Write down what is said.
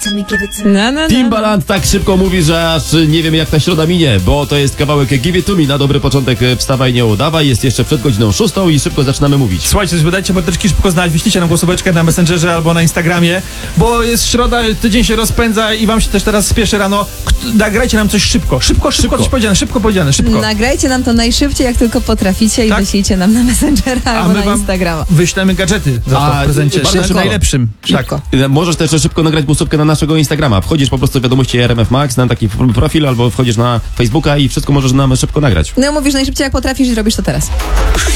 Timbaland tak szybko mówi, że aż nie wiem jak ta środa minie, bo to jest kawałek Give It To Me. Na dobry początek wstawaj, nie udawaj. Jest jeszcze przed godziną 6 i szybko zaczynamy mówić. Słuchajcie, dajcie mordeczki szybko znać, wyślijcie nam głosóweczkę na Messengerze albo na Instagramie, bo jest środa, tydzień się rozpędza i wam się też teraz spieszy rano. Nagrajcie nam coś szybko, coś powiedziane, szybko. Nagrajcie nam to najszybciej, jak tylko potraficie i Tak? wyślijcie nam na Messengera albo my na wam Instagrama. wyślemy gadżety za to w prezencie. bardzo szybko. Najlepszym. Szybko. Możesz też szybko nagrać głosówkę na naszego Instagrama. Wchodzisz po prostu w wiadomości RMF Max na taki profil, albo wchodzisz na Facebooka i wszystko możesz nam szybko nagrać. No mówisz najszybciej, jak potrafisz i robisz to teraz.